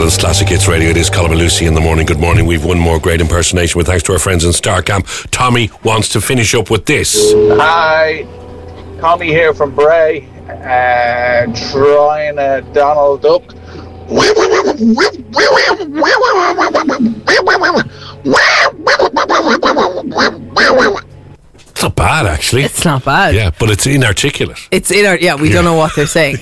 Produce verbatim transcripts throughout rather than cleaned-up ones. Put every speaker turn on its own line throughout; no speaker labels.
Ireland's Classic Hits Radio. It is Colin and Lucy in the morning. Good morning. We've one more great impersonation with thanks to our friends in Starcamp. Tommy wants to finish up with this.
Hi, Tommy here from Bray, uh, trying a Donald Duck.
It's not bad, actually.
It's not bad.
Yeah, but it's inarticulate.
It's inar- Yeah, we
yeah.
don't know what they're saying.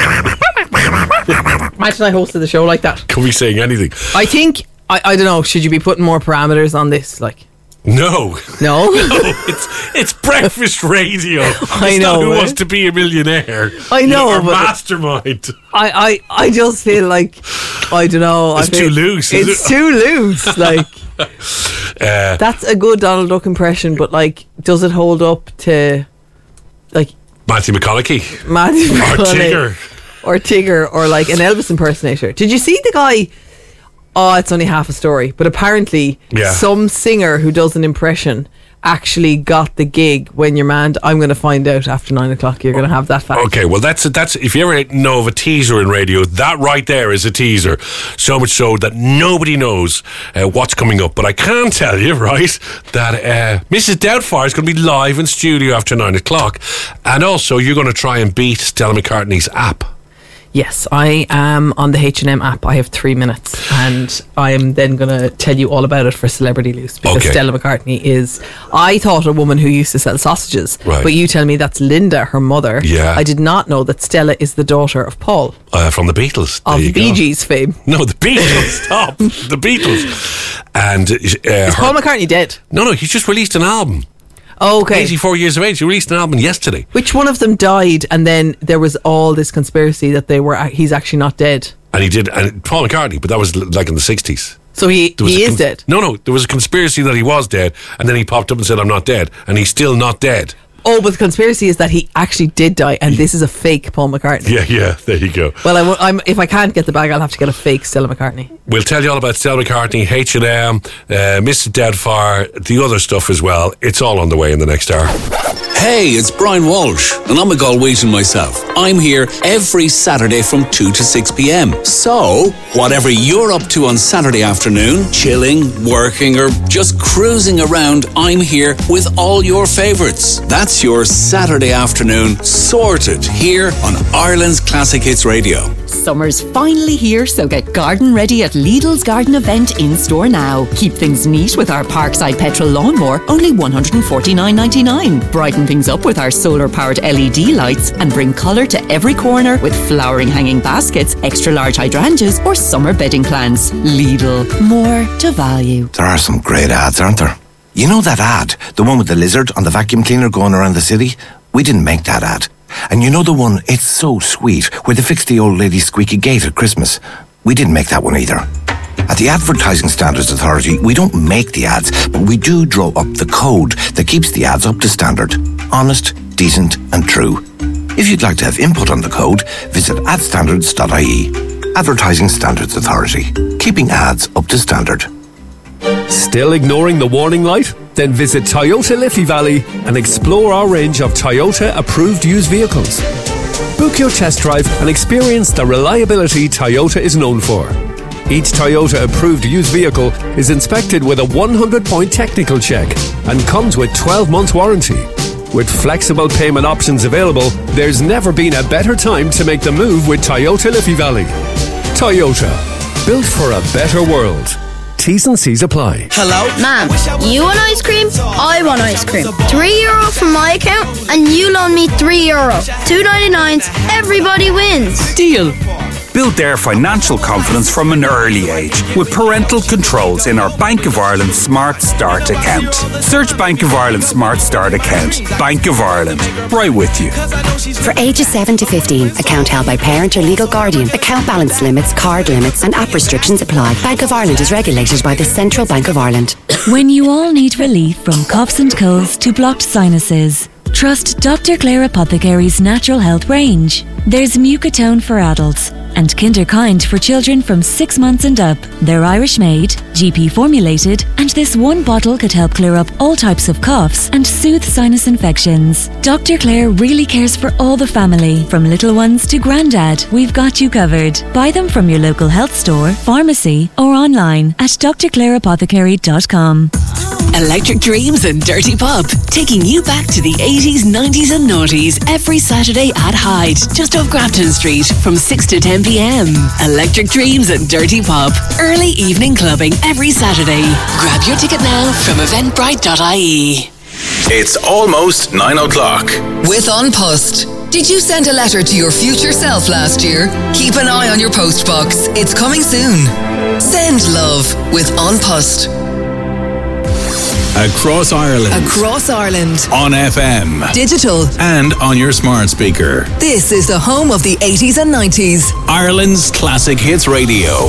Imagine I hosted the show like that.
Can we saying anything?
I think, I, I don't know, should you be putting more parameters on this? Like,
No.
No?
No, it's it's breakfast radio.
I
it's
know,
not Who
eh?
Wants to Be a Millionaire.
I know,
Or
but-
Mastermind.
I, I, I just feel like, I don't know.
It's
I feel,
too loose, is
It's
it?
too loose. Like,
Uh,
that's a good Donald Duck impression, but like, does it hold up to, like,
Matthew McConaughey.
Matthew
Or
McConaughey
Tigger.
or Tigger or like an Elvis impersonator? Did you see the guy? Oh, it's only half a story, but apparently
Yeah.
some singer who does an impression actually got the gig when your man, I'm going to find out after nine o'clock, you're going to have that fact.
Okay, well, that's that's if you ever know of a teaser in radio, that right there is a teaser. So much so that nobody knows uh, what's coming up. But I can tell you, right, that uh, Missus Doubtfire is going to be live in studio after nine o'clock. And also, you're going to try and beat Stella McCartney's app.
Yes, I am on the H and M app. I have three minutes, and I am then going to tell you all about it for Celebrity Loose, because
Okay.
Stella McCartney is, I thought, a woman who used to sell sausages,
Right.
but you tell me that's Linda, her mother.
Yeah.
I did not know that Stella is the daughter of Paul,
Uh, from the Beatles. There
of
you
Bee
go.
Gees fame.
No, the Beatles. Stop. The Beatles. And uh,
Is
her-
Paul McCartney dead?
no, no, he's just released an album.
Oh, okay.
eighty-four years of age. He released an album yesterday.
Which one of them died, and then there was all this conspiracy that they were he's actually not dead?
And he did, and Paul McCartney, but that was l- like in the sixties.
So he
There was
he
a
is
cons-
dead.
No, no, there was a conspiracy that he was dead, and then he popped up and said, I'm not dead, and he's still not dead.
Oh, but the conspiracy is that he actually did die, and this is a fake Paul McCartney.
Yeah, yeah, there you go.
Well, I w- I'm, if I can't get the bag, I'll have to get a fake Stella McCartney.
We'll tell you all about Stella McCartney, H and M, uh, Missus Doubtfire, the other stuff as well. It's all on the way in the next hour.
Hey, it's Brian Walsh, and I'm a Galwegian myself. I'm here every Saturday from two to six p.m. So, whatever you're up to on Saturday afternoon, chilling, working, or just cruising around, I'm here with all your favourites. That's your Saturday afternoon sorted here on Ireland's Classic Hits Radio.
Summer's finally here, so get garden ready at Lidl's garden event in store now. Keep things neat with our Parkside petrol lawnmower, only one hundred forty-nine ninety-nine. Brighten things up with our solar-powered L E D lights and bring colour to every corner with flowering hanging baskets, extra large hydrangeas or summer bedding plants. Lidl, more to value.
There are some great ads, aren't there? You know that ad, the one with the lizard on the vacuum cleaner going around the city? We didn't make that ad. And you know the one, It's So Sweet, where they fixed the old lady's squeaky gate at Christmas? We didn't make that one either. At the Advertising Standards Authority, we don't make the ads, but we do draw up the code that keeps the ads up to standard. Honest, decent and true. If you'd like to have input on the code, visit ad standards dot I E. Advertising Standards Authority. Keeping ads up to standard.
Still ignoring the warning light? Then visit Toyota Liffey Valley and explore our range of Toyota approved used vehicles. Book your test drive and experience the reliability Toyota is known for. Each Toyota approved used vehicle is inspected with a one hundred point technical check and comes with twelve months warranty. With flexible payment options available, there's never been a better time to make the move with Toyota Liffey Valley. Toyota, built for a better world. T's and C's apply.
Hello? Ma'am, you want ice cream? I want ice cream. Three euro from my account and you loan me three euro. Two ninety-nines, everybody wins.
Deal. Build their financial confidence from an early age with parental controls in our Bank of Ireland Smart Start account. Search Bank of Ireland Smart Start account. Bank of Ireland. Right with you.
For ages seven to fifteen, account held by parent or legal guardian. Account balance limits, card limits and app restrictions apply. Bank of Ireland is regulated by the Central Bank of Ireland.
When you all need relief from coughs and colds to blocked sinuses, trust Doctor Claire Apothecary's Natural Health range. There's Mucotone for adults, and Kinderkind for children from six months and up. They're Irish made, G P formulated, and this one bottle could help clear up all types of coughs and soothe sinus infections. Doctor Clare really cares for all the family, from little ones to granddad. We've got you covered. Buy them from your local health store, pharmacy, or online at d r clare apothecary dot com.
Electric Dreams and Dirty Pop, taking you back to the eighties, nineties and noughties every Saturday at Hyde, just off Grafton Street from six to ten p.m. Electric Dreams and Dirty Pop, early evening clubbing every Saturday. Grab your ticket now from eventbrite dot I E.
It's almost nine o'clock.
With An Post. Did you send a letter to your future self last year? Keep an eye on your post box. It's coming soon. Send love with An Post.
Across Ireland.
Across Ireland.
On F M.
Digital.
And on your smart speaker.
This is the home of the eighties and nineties.
Ireland's Classic Hits Radio.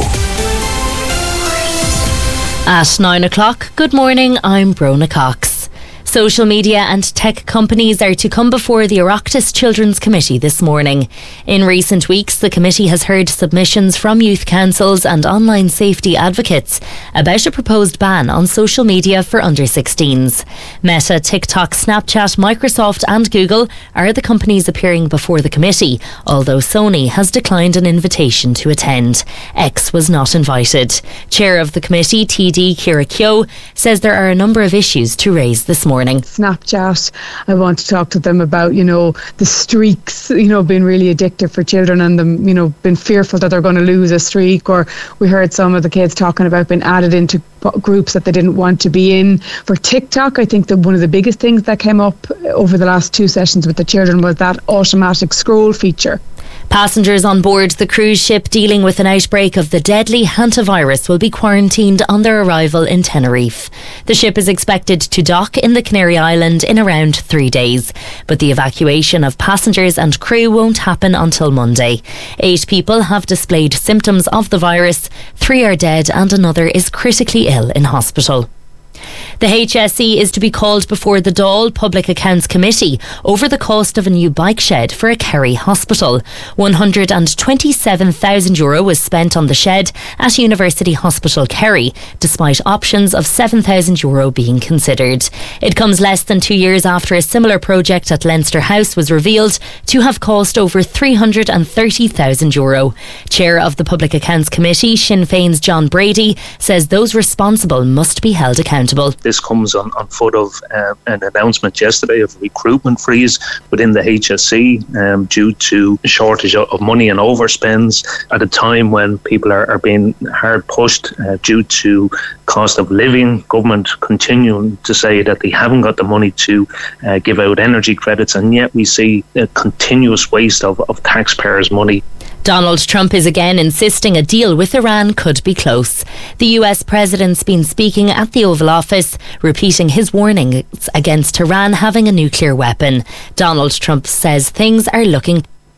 At nine o'clock, good morning, I'm Brona Cox. Social media and tech companies are to come before the Oireachtas Children's Committee this morning. In recent weeks, the committee has heard submissions from youth councils and online safety advocates about a proposed ban on social media for under sixteens. Meta, TikTok, Snapchat, Microsoft and Google are the companies appearing before the committee, although Sony has declined an invitation to attend. X was not invited. Chair of the committee, T D Ciara Keogh, says there are a number of issues to raise this morning.
Snapchat, I want to talk to them about, you know, the streaks, you know, being really addictive for children and them, you know, being fearful that they're going to lose a streak. Or we heard some of the kids talking about being added into groups that they didn't want to be in. For TikTok, I think that one of the biggest things that came up over the last two sessions with the children was that automatic scroll feature.
Passengers on board the cruise ship dealing with an outbreak of the deadly hantavirus will be quarantined on their arrival in Tenerife. The ship is expected to dock in the Canary Island in around three days, but the evacuation of passengers and crew won't happen until Monday. Eight people have displayed symptoms of the virus, three are dead and another is critically ill in hospital. The H S E is to be called before the Dáil Public Accounts Committee over the cost of a new bike shed for a Kerry hospital. one hundred twenty-seven thousand euro was spent on the shed at University Hospital Kerry, despite options of seven thousand euro being considered. It comes less than two years after a similar project at Leinster House was revealed to have cost over three hundred thirty thousand euro. Chair of the Public Accounts Committee, Sinn Féin's John Brady, says those responsible must be held accountable.
This comes on, on foot of uh, an announcement yesterday of a recruitment freeze within the H S E um, due to a shortage of money and overspends at a time when people are, are being hard pushed uh, due to cost of living. Government continuing to say that they haven't got the money to uh, give out energy credits, and yet we see a continuous waste of, of taxpayers' money.
Donald Trump is again insisting a deal with Iran could be close. The U S president's been speaking at the Oval Office, repeating his warnings against Iran having a nuclear weapon. Donald Trump says things are looking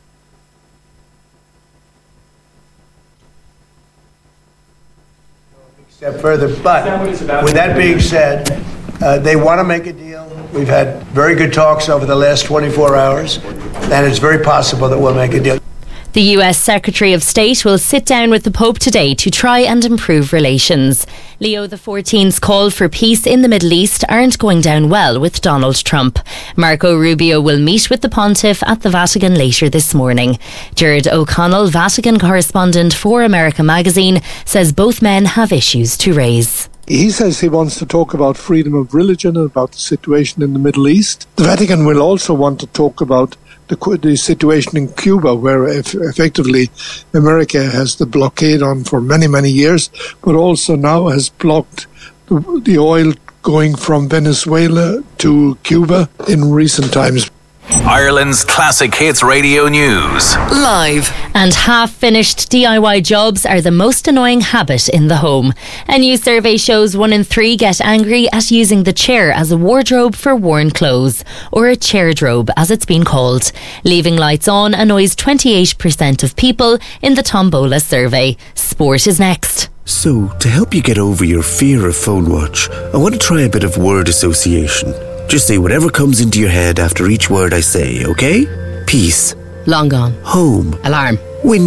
step further, but with that being said, uh, they want to make a deal. We've had very good talks over the last twenty-four hours, and it's very possible that we'll make a deal.
The U S Secretary of State will sit down with the Pope today to try and improve relations. Leo the fourteenth's call for peace in the Middle East aren't going down well with Donald Trump. Marco Rubio will meet with the Pontiff at the Vatican later this morning. Jared O'Connell, Vatican correspondent for America Magazine, says both men have issues to raise.
He says he wants to talk about freedom of religion and about the situation in the Middle East. The Vatican will also want to talk about the, the situation in Cuba, where eff- effectively America has the blockade on for many, many years, but also now has blocked the, the oil going from Venezuela to Cuba in recent times.
Ireland's Classic Hits Radio News.
Live. And half-finished D I Y jobs are the most annoying habit in the home. A new survey shows one in three get angry at using the chair as a wardrobe for worn clothes, or a chairdrobe as it's been called. Leaving lights on annoys twenty-eight percent of people in the Tombola survey. Sport is next.
So, to help you get over your fear of phone watch, I want to try a bit of word association. Just say whatever comes into your head after each word I say, okay? Peace.
Long gone.
Home.
Alarm.
Window.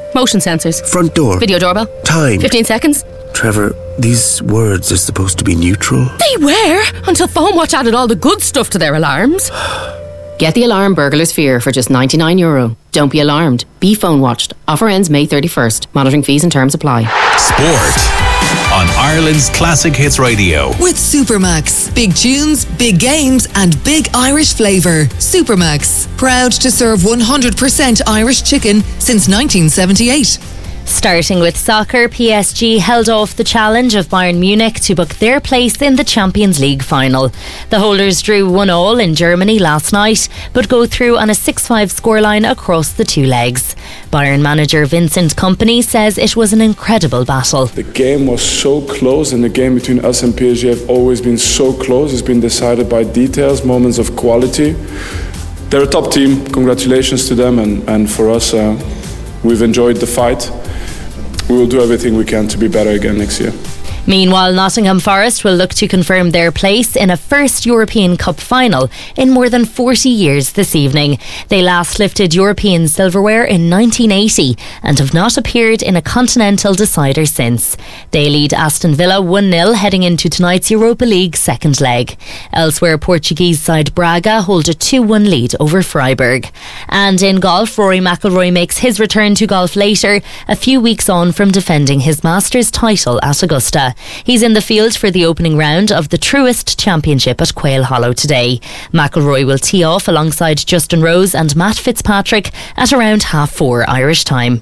Motion sensors.
Front door.
Video doorbell.
Time.
fifteen seconds.
Trevor, these words are supposed to be neutral.
They were, until PhoneWatch added all the good stuff to their alarms.
Get the alarm Burglar's Fear for just ninety-nine euro. Don't be alarmed. Be phone watched. Offer ends May thirty-first. Monitoring fees and terms apply.
Sport on Ireland's Classic Hits Radio.
With Supermax. Big tunes, big games, and big Irish flavour. Supermax. Proud to serve one hundred percent Irish chicken since nineteen seventy-eight.
Starting with soccer, P S G held off the challenge of Bayern Munich to book their place in the Champions League final. The holders drew one all in Germany last night, but go through on a six five scoreline across the two legs. Bayern manager Vincent Kompany says it was an incredible battle.
The game was so close, and the game between us and P S G have always been so close. It's been decided by details, moments of quality. They're a top team. Congratulations to them, and, and for us, uh, we've enjoyed the fight. We will do everything we can to be better again next year.
Meanwhile, Nottingham Forest will look to confirm their place in a first European Cup final in more than forty years this evening. They last lifted European silverware in nineteen eighty and have not appeared in a continental decider since. They lead Aston Villa one nil heading into tonight's Europa League second leg. Elsewhere, Portuguese side Braga hold a two one lead over Freiburg. And in golf, Rory McIlroy makes his return to golf later, a few weeks on from defending his Masters title at Augusta. He's in the field for the opening round of the Truist Championship at Quail Hollow today. McIlroy will tee off alongside Justin Rose and Matt Fitzpatrick at around half four Irish time.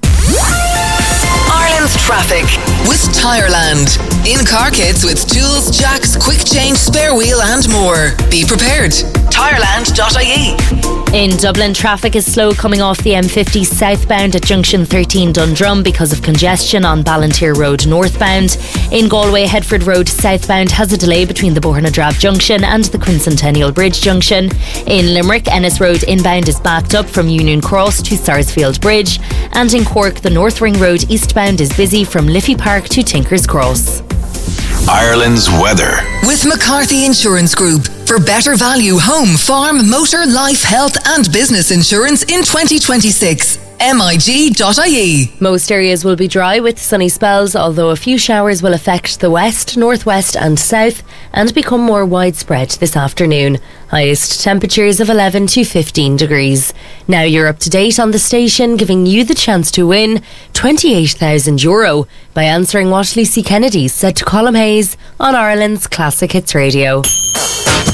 Ireland's traffic with Tireland. In car kits with tools, jacks, quick change, spare wheel and more. Be prepared. Tireland dot I E.
In Dublin, traffic is slow coming off the M fifty southbound at junction thirteen Dundrum because of congestion on Ballantyre Road northbound. In Galway, Headford Road southbound has a delay between the Bornadrab junction and the Quincentennial Bridge junction. In Limerick, Ennis Road inbound is backed up from Union Cross to Sarsfield Bridge. And in Cork, the North Ring Road eastbound is busy from Liffey Park to Tinker's Cross.
Ireland's weather.
With McCarthy Insurance Group. For better value home, farm, motor, life, health and business insurance in twenty twenty-six. M I G dot I E.
Most areas will be dry with sunny spells, although a few showers will affect the west, northwest and south and become more widespread this afternoon. Highest temperatures of eleven to fifteen degrees. Now you're up to date on the station, giving you the chance to win twenty-eight thousand euro by answering what Lucy Kennedy said to Colm Hayes on Ireland's Classic Hits Radio.